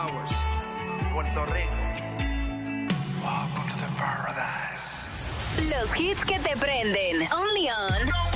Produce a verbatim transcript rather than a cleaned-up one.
Flowers, Puerto Rico. Welcome to the paradise. Los hits que te prenden. Only on